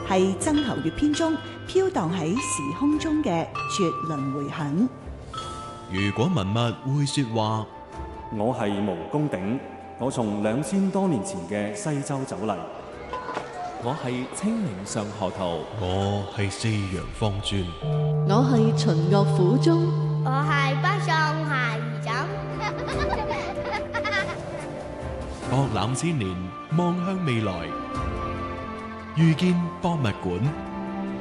係曾侯乙編中飄蕩喺時空中嘅絕倫迴響。 如果文物會說話， 我係毛公鼎，我從2000多年前嘅西周走嚟。 我係清明上河圖， 我係四陽方尊， 我係秦樂府中， 我係北宋孩兒枕。 博覽千年，望向未來，遇見博物館。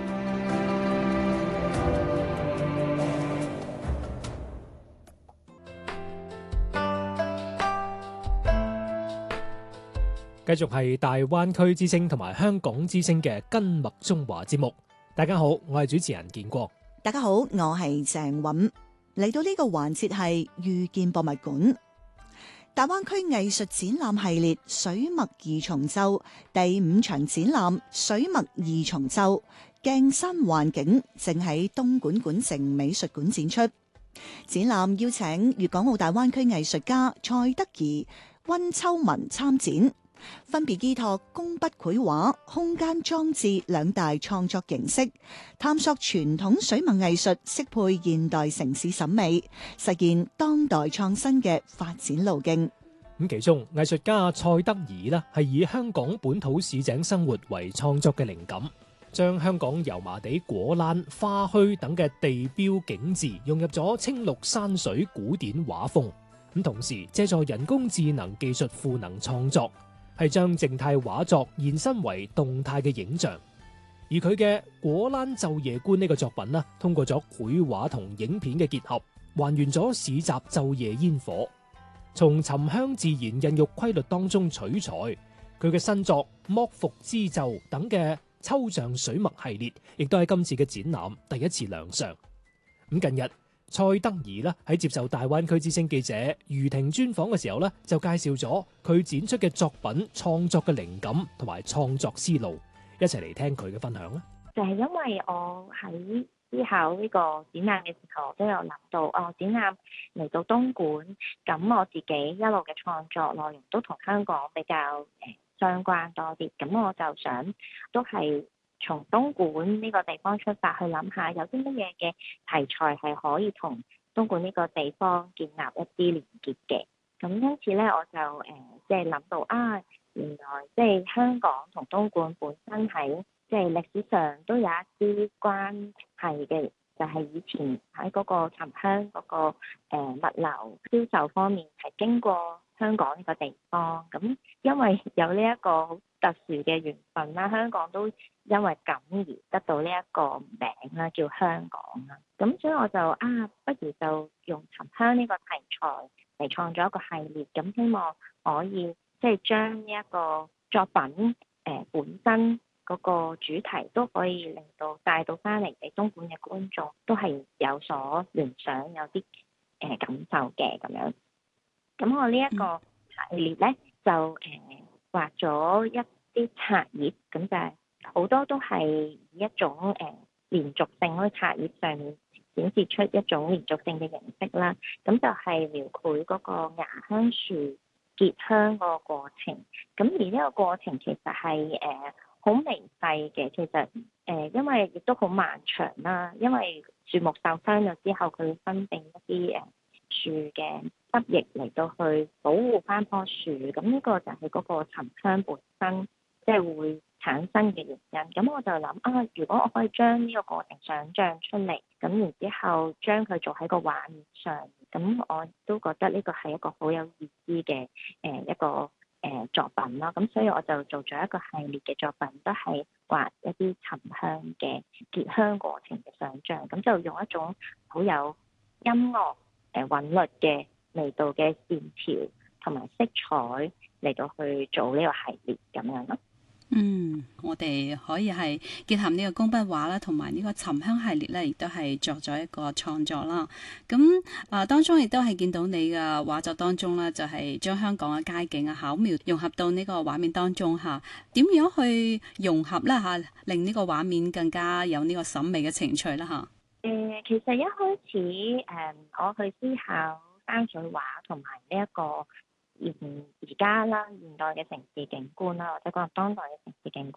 繼續係大灣區之聲同埋香港之聲嘅根脈中華節目。大家好，我係主持人建國。 大家好，我係鄭韻。嚟到呢個環節係遇見博物館。大灣區藝術展覽系列水墨二重奏第5場展覽水墨二重奏鏡山幻境正喺東莞莞城美術館展出。展覽邀請粵港澳大灣區藝術家蔡德宜、溫秋文參展，分別依託工筆繪畫、空間裝置兩大創作形式，探索傳統水墨藝術適配現代城市審美，實現當代創新嘅發展路徑。 咁其中藝術家蔡德宜呢係以香港本土市井生活為創作嘅靈感，將香港油麻地果欄、花墟等嘅地標景緻融入咗青綠山水古典畫風，咁同時借助人工智能技術賦能創作，係將靜態畫作延伸為動態嘅影像。而佢嘅果欄晝夜觀呢個作品呢，通過咗繪畫同影片嘅結合，還原咗市集晝夜煙火，從沉香自然孕育規律當中取材。佢嘅新作剝伏之奏等嘅抽象水墨系列，亦都喺今次嘅展覽第一次亮相。咁近日蔡德宜咧喺接受大灣區之聲記者余婷專訪嘅時候咧，就介紹咗佢展出嘅作品創作嘅靈感同埋創作思路，一齊嚟聽佢嘅分享啦。 就係因為我喺思考呢個展覽嘅時候，都有諗到展覽嚟到東莞，咁我自己一路嘅創作內容都同香港比較相關多啲，咁我就想都係從東莞呢個地方出發去諗下，有啲乜嘢嘅題材係可以同東莞呢個地方建立一啲連結嘅。咁因此咧，我就即係諗到原來即係香港同東莞本身喺即係歷史上都有一啲關係嘅，就係以前喺嗰個沉香嗰個物流銷售方面係經過香港呢個地方。咁因為有呢一個好特殊嘅緣分啦，香港都因為咁而得到呢一個名啦，叫香港啦。咁所以我就不如就用沉香呢個題材嚟創作一個系列，咁希望可以即係將呢一個作品本身嗰個主題都可以令到帶到翻嚟俾東莞嘅觀眾，都係有所聯想，有啲感受嘅咁樣。咁我呢一個系列咧就畫咗一啲冊頁，咁就係好多都係以一種連續性喺冊頁上面顯示出一種連續性嘅形式啦。咁就係描繪嗰個芽香樹結香個過程。咁而呢個過程其實係好微細嘅，其實因為亦都好漫長啦。因為樹木受傷咗之後，佢會分泌一啲樹嘅汁液嚟到去保護翻棵樹。咁呢個就係嗰個沉香本身即係會產生嘅原因。咁我就諗如果我可以將呢個過程想像出嚟，咁然之後將佢做喺個畫面上，咁我都覺得呢個係一個好有意思嘅一個作品啦。咁所以我就做咗一個系列嘅作品，都係畫一啲沉香嘅結香過程嘅想像。咁就用一種好有音樂韻律嘅味道嘅線條同埋色彩嚟到去做呢個系列咁樣咯。 我哋可以係結合呢個工筆畫啦，同埋呢個沉香系列咧，亦都係作咗一個創作啦。咁當中亦都係見到你嘅畫作當中咧，就係將香港嘅街景巧妙融合到呢個畫面當中嚇。點樣去融合咧嚇，令呢個畫面更加有呢個審美嘅情趣啦嚇？ 其實一開始我去思考山水畫同埋呢一個而家啦，現代嘅城市景觀啦，或者講當代嘅城市景觀。